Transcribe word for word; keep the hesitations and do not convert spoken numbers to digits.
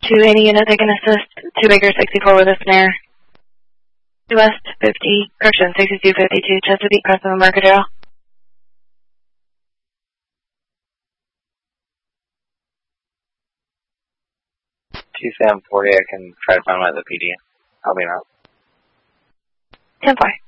To any unit that can assist, two Baker sixty-four with a snare. two West fifty, correction, sixty-two fifty-two, Chesapeake, Preston, Embarcadero. two Sam forty, I can try to find him at the P D. Help me out. ten four.